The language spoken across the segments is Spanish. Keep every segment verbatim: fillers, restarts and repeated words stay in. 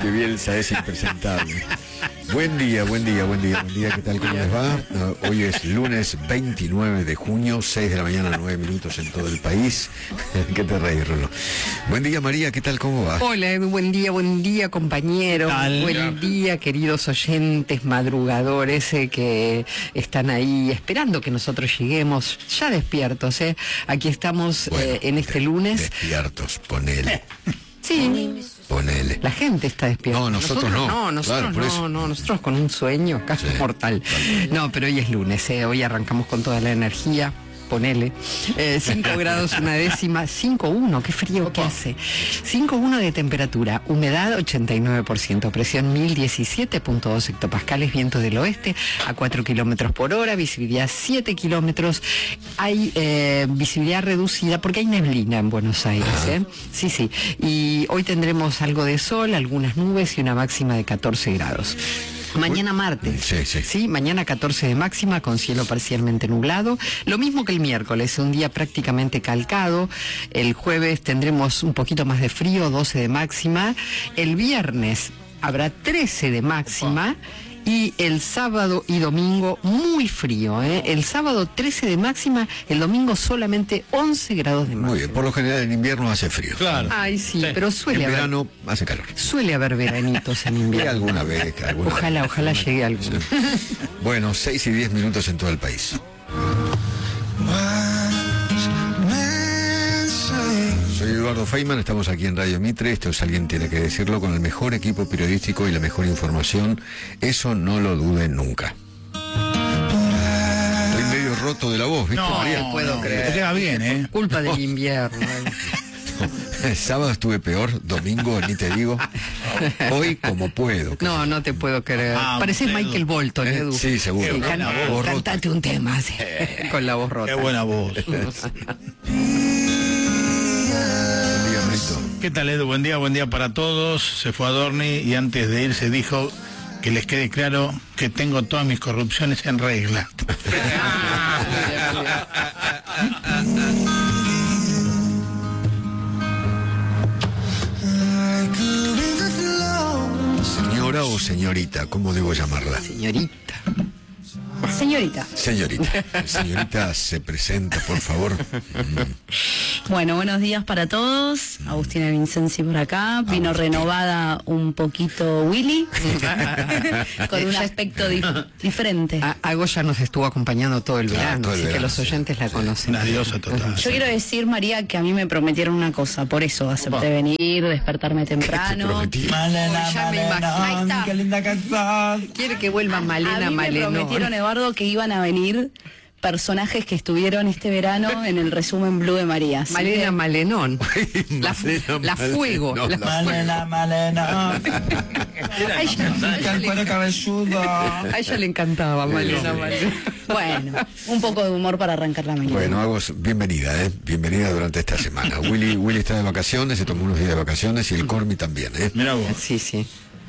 que Bielsa es impresentable. Buen día, buen día, buen día, buen día, ¿qué tal? ¿Cómo les va? Uh, hoy es lunes veintinueve de junio, seis de la mañana, nueve minutos en todo el país. ¿Qué te reís, Rolo? Buen día, María, ¿qué tal? ¿Cómo va? Hola, Edu, buen día, buen día, compañero. Tal. Buen día, queridos oyentes, madrugadores eh, que están ahí esperando que nosotros lleguemos, ya despiertos, ¿eh? Aquí estamos Bueno, eh, en este lunes. Despiertos, ponele. Sí. Ponele. La gente está despierta. No, nosotros no. No, nosotros Claro, por no, eso. no, nosotros con un sueño casi Sí, mortal. totalmente. No, pero hoy es lunes, ¿eh? Hoy arrancamos con toda la energía. Ponele. Eh, cinco grados una décima, cinco uno, qué frío que hace. cinco uno de temperatura, humedad ochenta y nueve por ciento, presión mil diecisiete punto dos hectopascales, viento del oeste a cuatro kilómetros por hora, visibilidad siete kilómetros. Hay eh, visibilidad reducida porque hay neblina en Buenos Aires, ¿eh? Sí, sí. Y hoy tendremos algo de sol, algunas nubes y una máxima de catorce grados. Mañana martes, Sí, sí. sí, mañana catorce de máxima con cielo parcialmente nublado, lo mismo que el miércoles, un día prácticamente calcado. El jueves tendremos un poquito más de frío, doce de máxima. El viernes habrá trece de máxima. Y el sábado y domingo muy frío, ¿eh? El sábado trece de máxima, el domingo solamente once grados de máxima. Muy bien, por lo general en invierno hace frío. Claro. Ay, sí, Sí. pero suele En haber, verano hace calor. suele haber veranitos en Y invierno. alguna vez, alguna Ojalá, vez. ojalá llegue alguno. Bueno, seis y diez minutos en todo el país. Soy Eduardo Feynman, estamos aquí en Radio Mitre. Esto es Alguien Tiene que Decirlo, con el mejor equipo periodístico y la mejor información. Eso no lo duden nunca. Estoy medio roto de la voz, ¿viste, No, María? puedo no, creer. Te queda bien, ¿eh? Culpa del invierno. ¿eh? El sábado estuve peor, domingo ni te digo. Hoy como puedo. No, no te puedo creer. Ah, Pareces usted, Michael Edu. Bolton, ¿Eh? Edu. Sí, seguro. Sí, Qué can- buena voz. Cantate un tema sí, con la voz rota. Qué buena voz. Buen día, Brito. ¿Qué tal, Edu? Buen día, buen día para todos. Se fue a Adorni y antes de irse dijo que les quede claro que tengo todas mis corrupciones en regla. Señora o señorita, ¿cómo debo llamarla? Señorita. Señorita. Señorita. Señorita, se presenta, por favor. Bueno, buenos días para todos. Agustina Vincenzi por acá. Vino Agustina. renovada un poquito Willy. Con un aspecto dif- diferente. A- Ago ya nos estuvo acompañando todo el Claro, verano, todo el así que verano, los sí. oyentes la conocen. Una diosa total. Yo quiero decir, María, que a mí me prometieron una cosa. Por eso acepté Opa. venir, despertarme ¿Qué te temprano. prometí? Malena, Ya me imagino. Ahí está. qué linda que sos. Quiere que vuelva Malena a mí me Malenón. prometieron, Eduardo, que iban a venir personajes que estuvieron este verano en el resumen Blue de María. Así Malena que- Malenón. La, fu- Malena la Malenón, fuego. no, la la fuego. Malena, Malena. A ella, a ella El le, cuero cabelludo. a ella le encantaba Malena sí. Malenón. Bueno, un poco de humor para arrancar la mañana. Bueno, Agos, bienvenida, ¿eh? Bienvenida durante esta semana. Willy, Willy está de vacaciones, se tomó unos días de vacaciones y el Cormi también, ¿eh? Mira vos. Sí, sí.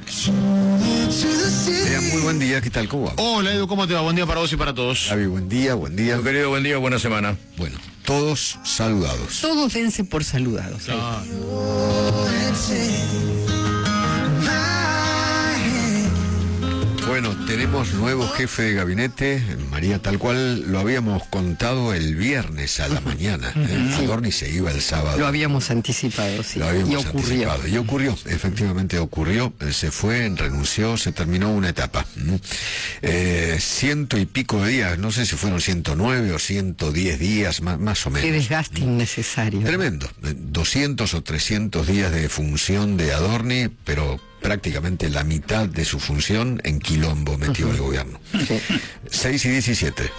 Sea muy buen día, ¿qué tal? ¿Cómo va? Hola, Edu, ¿cómo te va? Buen día para vos y para todos. Javi, buen día, buen día. Mi querido, buen día, buena semana. Bueno, todos saludados. Todos dense por saludados. ahí. Bueno, tenemos nuevo jefe de gabinete, María, tal cual lo habíamos contado el viernes a la mañana. ¿eh? Adorni se iba el sábado. Lo habíamos anticipado, sí. Lo habíamos y ocurrió. anticipado. Y ocurrió, efectivamente ocurrió. Eh, Se fue, renunció, se terminó una etapa. ¿Mm? Eh, ciento y pico de días, no sé si fueron ciento nueve o ciento diez días, más, más o Qué menos. desgaste innecesario. Tremendo. Eh, doscientos o trescientos días de función de Adorni, pero prácticamente la mitad de su función en quilombo metió el gobierno. Sí. seis y diecisiete.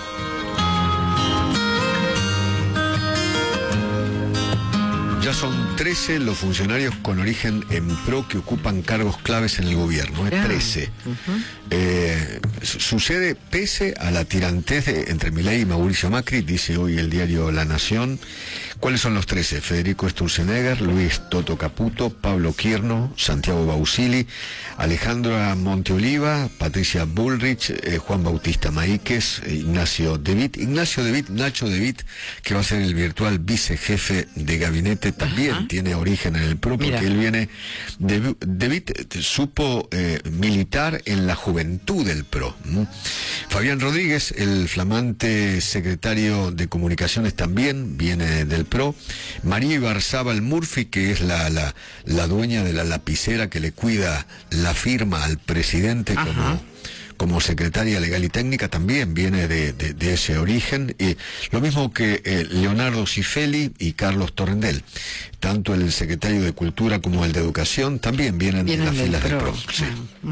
Ya son trece los funcionarios con origen en pro que ocupan cargos claves en el gobierno. Es Ah, trece. Eh, su- sucede pese a la tirantez de- entre Milei y Mauricio Macri, dice hoy el diario La Nación. ¿Cuáles son los trece? Federico Sturzenegger, Luis Toto Caputo, Pablo Quirno, Santiago Bausili, Alejandra Monteoliva, Patricia Bullrich, eh, Juan Bautista Maíquez, eh, Ignacio De Witt. Ignacio De Witt, Nacho De Witt, que va a ser el virtual vicejefe de gabinete también Ajá. tiene origen en el P R O, porque Mira. él viene, de, David supo eh, militar en la juventud del P R O. ¿m? Fabián Rodríguez, el flamante secretario de Comunicaciones, también viene del P R O. María Ibarzábal Murphy, que es la, la, la dueña de la lapicera que le cuida la firma al presidente Ajá. como... como secretaria legal y técnica, también viene de, de, de ese origen, y lo mismo que eh, Leonardo Cifeli y Carlos Torrendel, tanto el secretario de Cultura como el de Educación, también vienen, Vienen de las del filas del P P R R O. O. Sí.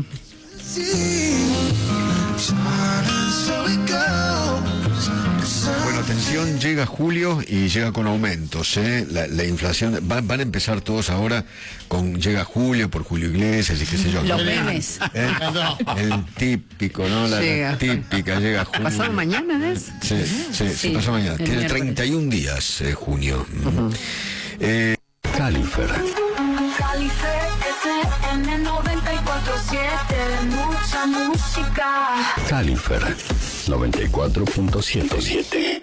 Bueno, atención, llega julio y llega con aumentos, ¿eh? La, la inflación, va- van a empezar todos ahora con llega julio por Julio Iglesias y qué sé yo. Los ¿no? memes. ¿Eh? El típico, ¿no? La, la Llega. típica, llega julio. ¿Pasado mañana es? Sí, sí, Sí, sí, pasó mañana. el Tiene miércoles. treinta y un días, eh, junio. eh, Califer. Calife F M noventa y cuatro siete, mucha música. Califer noventa y cuatro punto siete.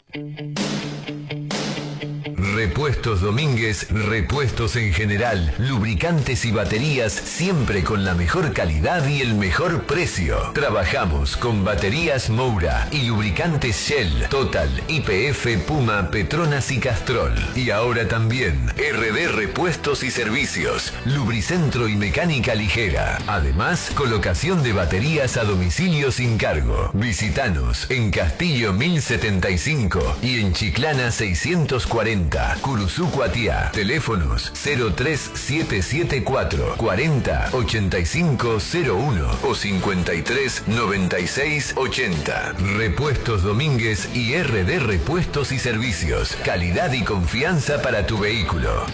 Repuestos Domínguez, repuestos en general, lubricantes y baterías, siempre con la mejor calidad y el mejor precio. Trabajamos con baterías Moura y lubricantes Shell, Total, Y P F, Puma, Petronas y Castrol. Y ahora también R D Repuestos y Servicios, lubricentro y mecánica ligera. Además, colocación de baterías a domicilio sin cargo. Visítanos en Castillo mil setenta y cinco y en Chiclana seiscientos cuarenta. Curuzú Cuatiá. Teléfonos cero tres siete siete cuatro cuarenta ochenta y cinco cero uno o cincuenta y tres noventa y seis ochenta. Repuestos Domínguez y R D Repuestos y Servicios. Calidad y confianza para tu vehículo.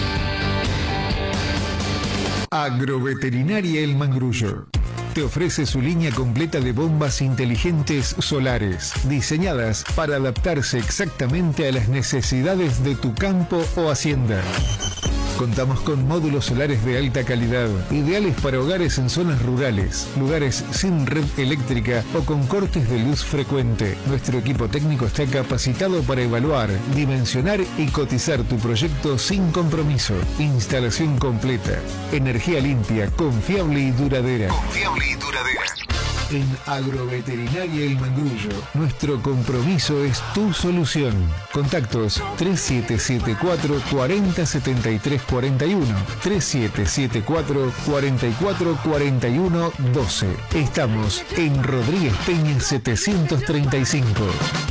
Agroveterinaria El Mangrullo te ofrece su línea completa de bombas inteligentes solares, diseñadas para adaptarse exactamente a las necesidades de tu campo o hacienda. Contamos con módulos solares de alta calidad, ideales para hogares en zonas rurales, lugares sin red eléctrica o con cortes de luz frecuente. Nuestro equipo técnico está capacitado para evaluar, dimensionar y cotizar tu proyecto sin compromiso. Instalación completa, energía limpia, confiable y duradera. Confiable y duradera. En Agroveterinaria El Mangrullo, nuestro compromiso es tu solución. Contactos tres siete siete cuatro cuatro cero siete tres cuatro uno, tres siete siete cuatro cuatro cuatro cuatro uno doce. Estamos en Rodríguez Peña setecientos treinta y cinco.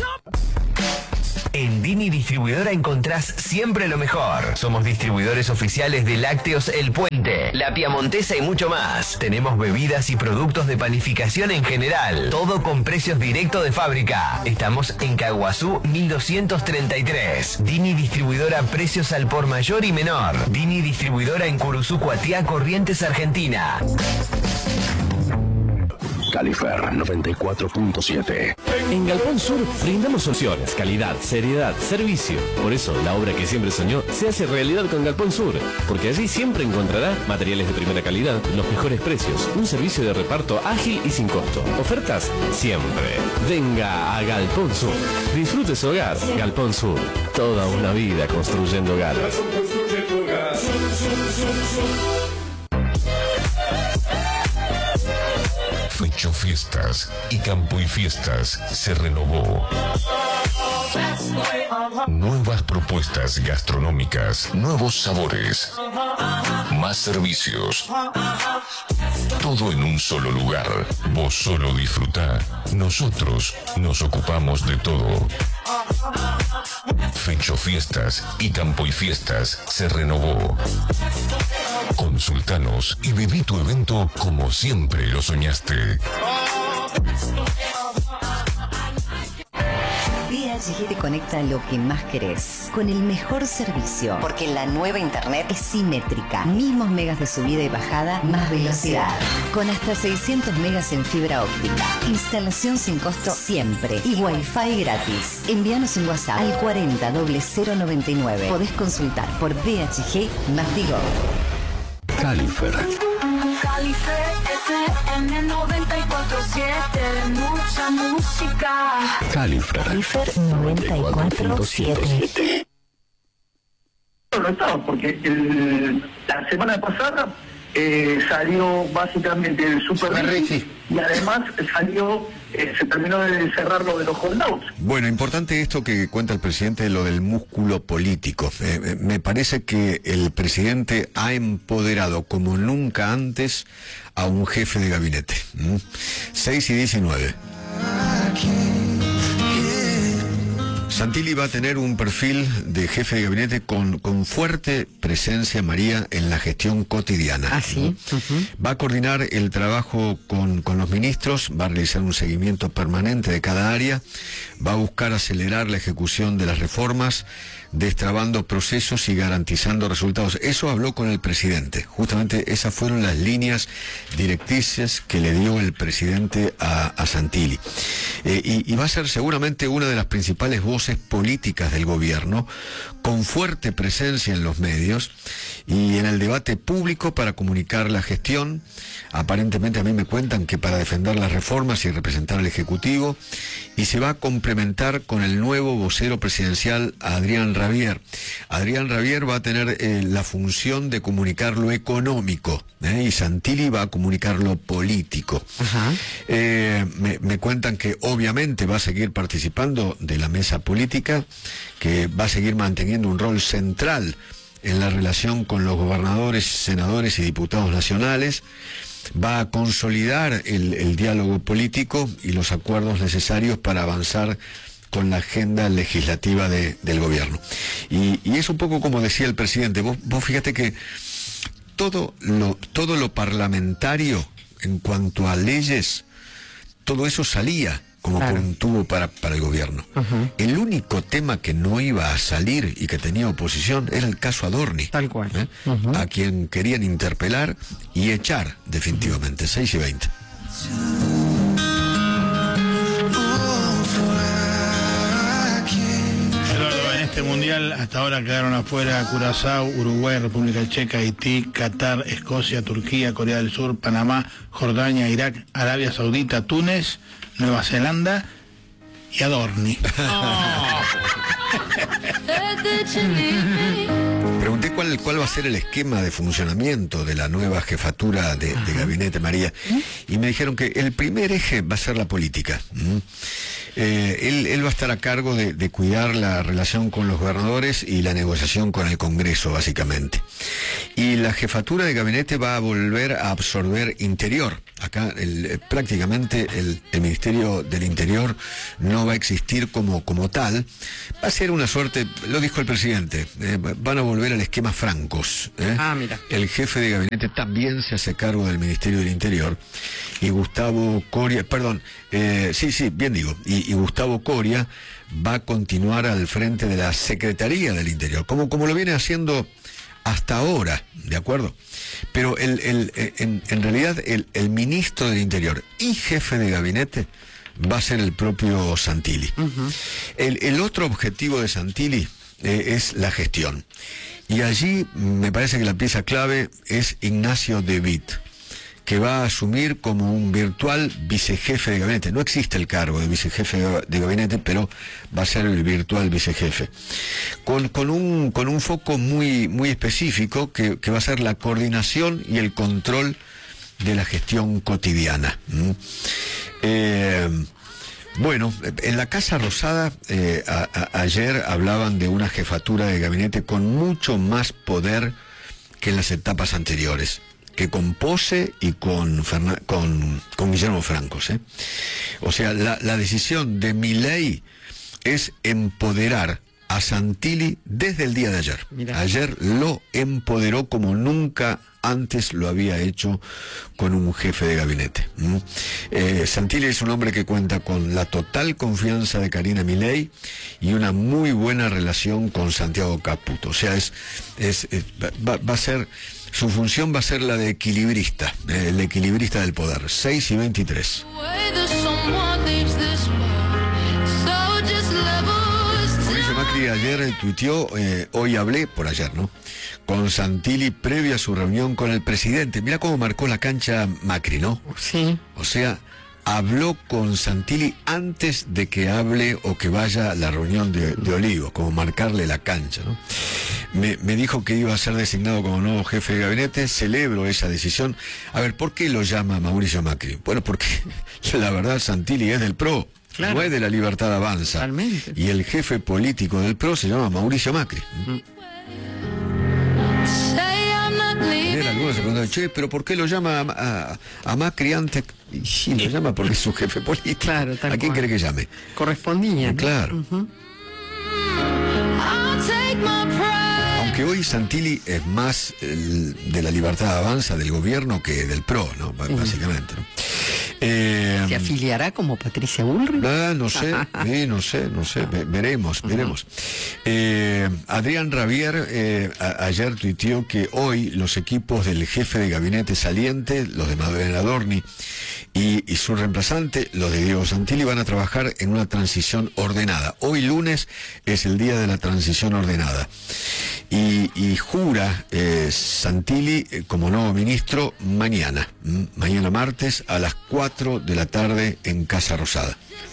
En Dini Distribuidora encontrás siempre lo mejor. Somos distribuidores oficiales de Lácteos El Puente, La Piamontesa y mucho más. Tenemos bebidas y productos de panificación en general. Todo con precios directos de fábrica. Estamos en Caguazú mil doscientos treinta y tres. Dini Distribuidora, precios al por mayor y menor. Dini Distribuidora en Curuzú, Cuatiá, Corrientes, Argentina. Califer noventa y cuatro punto siete. En Galpón Sur brindamos soluciones, calidad, seriedad, servicio. Por eso la obra que siempre soñó se hace realidad con Galpón Sur, porque allí siempre encontrará materiales de primera calidad, los mejores precios, un servicio de reparto ágil y sin costo. Ofertas siempre. Venga a Galpón Sur. Disfrute su hogar. Galpón Sur. Toda una vida construyendo hogares. Fecho Fiestas y Campo y Fiestas se renovó. Nuevas propuestas gastronómicas, nuevos sabores, más servicios. Todo en un solo lugar. Vos solo disfrutá. Nosotros nos ocupamos de todo. Fecho Fiestas y Campo y Fiestas se renovó. Consultanos y viví tu evento como siempre lo soñaste. V H G te conecta lo que más querés, con el mejor servicio, porque la nueva internet es simétrica. Mismos megas de subida y bajada, más velocidad. Con hasta seiscientos megas en fibra óptica. Instalación sin costo siempre. Y Wi-Fi gratis. Envíanos un WhatsApp al cuarenta cero noventa y nueve. Podés consultar por V H G más Tigo. Califer. Calife F M noventa y cuatro siete, mucha música. Califer Califer noventa y cuatro punto siete. eso no estaba, porque el, la semana pasada eh, salió básicamente el Super Ricky, y además salió, eh, se terminó de cerrar lo de los holdouts. Bueno, importante esto que cuenta el presidente, lo del músculo político. Eh, me parece que el presidente ha empoderado como nunca antes a un jefe de gabinete. ¿Mm? seis y diecinueve. Santilli va a tener un perfil de jefe de gabinete con, con fuerte presencia, María, en la gestión cotidiana. Ah, sí. Uh-huh. Va a coordinar el trabajo con, con los ministros, va a realizar un seguimiento permanente de cada área, va a buscar acelerar la ejecución de las reformas, destrabando procesos y garantizando resultados. Eso habló con el presidente. Justamente esas fueron las líneas directrices que le dio el presidente a, a Santilli. Eh, y, y va a ser seguramente una de las principales voces políticas del gobierno, con fuerte presencia en los medios y en el debate público para comunicar la gestión. Aparentemente a mí me cuentan que para defender las reformas y representar al Ejecutivo, y se va a complementar con el nuevo vocero presidencial, Adrián Rabier. Adrián Rabier va a tener eh, la función de comunicar lo económico, ¿eh? y Santilli va a comunicar lo político. Ajá. Eh, me, me cuentan que obviamente va a seguir participando de la mesa política, que va a seguir manteniendo un rol central en la relación con los gobernadores, senadores y diputados nacionales. Va a consolidar el, el diálogo político y los acuerdos necesarios para avanzar con la agenda legislativa de, del gobierno. Y, y es un poco como decía el presidente, vos, vos fíjate que todo lo, todo lo parlamentario en cuanto a leyes, todo eso salía como claro. por un tubo para, para el gobierno. Uh-huh. El único tema que no iba a salir y que tenía oposición era el caso Adorni. Tal cual. ¿Eh? Uh-huh. A quien querían interpelar y echar definitivamente. Uh-huh. seis y veinte. Eduardo, en este mundial hasta ahora quedaron afuera Curazao, Uruguay, República Checa, Haití, Qatar, Escocia, Turquía, Corea del Sur, Panamá, Jordania, Irak, Arabia Saudita, Túnez, Nueva Zelanda y Adorni. Oh. Pregunté cuál, cuál va a ser el esquema de funcionamiento de la nueva jefatura de, de gabinete, María, y me dijeron que el primer eje va a ser la política. ¿Mm? Eh, él, él va a estar a cargo de, de cuidar la relación con los gobernadores y la negociación con el Congreso, básicamente. Y la jefatura de gabinete va a volver a absorber Interior. Acá el, prácticamente el, el Ministerio del Interior no va a existir como, como tal. Va a ser una suerte, lo dijo el presidente, eh, van a volver al esquema Francos. ¿eh? Ah, mira. El jefe de gabinete también se hace cargo del Ministerio del Interior. Y Gustavo Coria, perdón, eh, sí, sí, bien digo, y, y Gustavo Coria va a continuar al frente de la Secretaría del Interior, como, como lo viene haciendo hasta ahora, ¿de acuerdo? Pero el, el, en, en realidad el, el ministro del Interior y jefe de gabinete va a ser el propio Santilli. Uh-huh. El, el otro objetivo de Santilli eh, es la gestión. Y allí me parece que la pieza clave es Ignacio De Witt, que va a asumir como un virtual vicejefe de gabinete. No existe el cargo de vicejefe de gabinete, pero va a ser el virtual vicejefe. Con, con, un, con un foco muy, muy específico, que, que va a ser la coordinación y el control de la gestión cotidiana. ¿Mm? Eh, bueno, en la Casa Rosada eh, a, a, ayer hablaban de una jefatura de gabinete con mucho más poder que en las etapas anteriores, que con Pose y con, Fernan- con, con Guillermo Francos. ¿eh? O sea, la, la decisión de Milei es empoderar a Santilli desde el día de ayer. Mirá. Ayer lo empoderó como nunca antes lo había hecho con un jefe de gabinete. ¿Mm? Eh, Santilli es un hombre que cuenta con la total confianza de Karina Milei y una muy buena relación con Santiago Caputo. O sea, es, es, es va, va a ser, su función va a ser la de equilibrista, eh, el equilibrista del poder. seis y veintitrés. Macri ayer tuiteó, eh, hoy hablé, por ayer, ¿no?, con Santilli previa a su reunión con el presidente. Mira cómo marcó la cancha Macri, ¿no? Sí. O sea, habló con Santilli antes de que hable o que vaya a la reunión de, de Olivos, como marcarle la cancha, ¿no? me, me dijo que iba a ser designado como nuevo jefe de gabinete. Celebro esa decisión. A ver, ¿por qué lo llama Mauricio Macri? Bueno, porque la verdad Santilli es del P R O. Claro. No es de La Libertad Avanza. Totalmente. Y el jefe político del P R O se llama Mauricio Macri. Mm. Algunos se preguntan, che, pero ¿por qué lo llama a, a, a Macri antes? Y sí, lo llama porque es su jefe político. Claro, ¿a quién quiere que llame? Correspondía, ¿no? Claro. Uh-huh. Aunque hoy Santilli es más el, de La Libertad Avanza del gobierno que del P R O, ¿no? B- uh-huh. Básicamente, ¿no? Eh, ¿Se afiliará como Patricia Bullrich? Ah, no sé, eh, no sé, no sé, ve, veremos, veremos. Eh, Adrián Rabier eh, a, ayer tuiteó que hoy los equipos del jefe de gabinete saliente, los de Madeleine Adorni y, y su reemplazante, los de Diego Santilli, van a trabajar en una transición ordenada. Hoy lunes es el día de la transición ordenada. Y, y jura eh, Santilli eh, como nuevo ministro mañana, m- mañana martes a las cuatro de la tarde en Casa Rosada.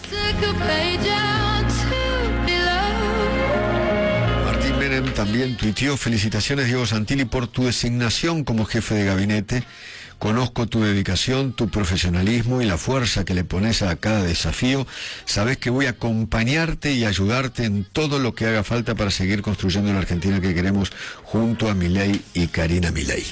Martín Menem también tuiteó: felicitaciones Diego Santilli por tu designación como jefe de gabinete. Conozco tu dedicación, tu profesionalismo y la fuerza que le pones a cada desafío. Sabes que voy a acompañarte y ayudarte en todo lo que haga falta para seguir construyendo la Argentina que queremos junto a Milei y Karina Milei.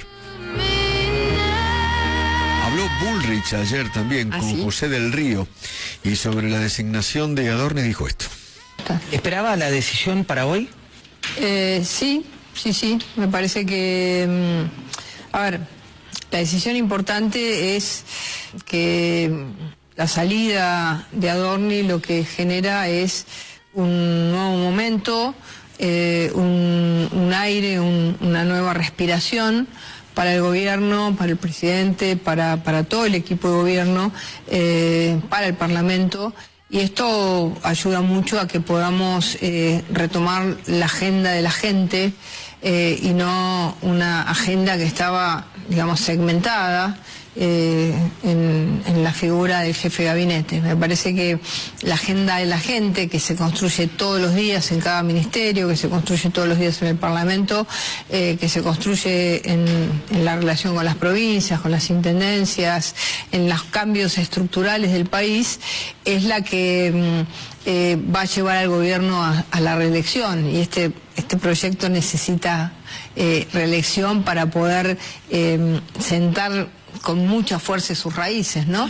Habló Bullrich ayer también ¿Ah, con sí? José del Río y sobre la designación de Adorni dijo esto. ¿Esperaba la decisión para hoy? Eh, sí, sí, sí. Me parece que... A ver... La decisión importante es que la salida de Adorni lo que genera es un nuevo momento, eh, un, un aire, un, una nueva respiración para el gobierno, para el presidente, para, para todo el equipo de gobierno, eh, para el Parlamento. Y esto ayuda mucho a que podamos eh, retomar la agenda de la gente eh, y no una agenda que estaba, digamos, segmentada eh, en, en la figura del jefe de gabinete. Me parece que la agenda de la gente, que se construye todos los días en cada ministerio, que se construye todos los días en el Parlamento, eh, que se construye en, en la relación con las provincias, con las intendencias, en los cambios estructurales del país, es la que eh, va a llevar al gobierno a, a la reelección. Y este, este proyecto necesita eh, reelección para poder eh, sentar con mucha fuerza sus raíces, ¿no?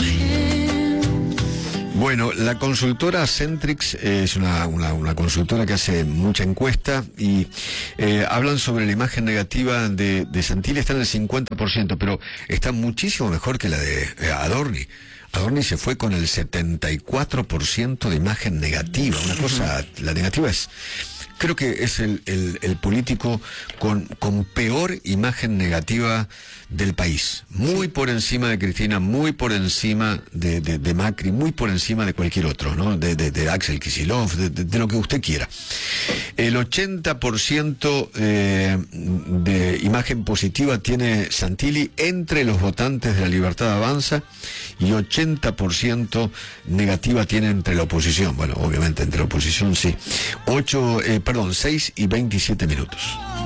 Bueno, la consultora Centrix es una, una, una consultora que hace mucha encuesta y eh, hablan sobre la imagen negativa de, de Santilli. Está en el cincuenta por ciento, pero está muchísimo mejor que la de eh, Adorni. Adorni se fue con el setenta y cuatro por ciento de imagen negativa. Una cosa, la negativa es... Creo que es el, el, el político con, con peor imagen negativa del país. Muy sí. por encima de Cristina, muy por encima de, de, de Macri, muy por encima de cualquier otro, ¿no? De, de, de Axel Kicillof, de, de, de lo que usted quiera. El ochenta por ciento eh, de imagen positiva tiene Santilli entre los votantes de La Libertad Avanza y ochenta por ciento negativa tiene entre la oposición. Bueno, obviamente entre la oposición sí. Ocho, eh, perdón, seis y veintisiete minutos.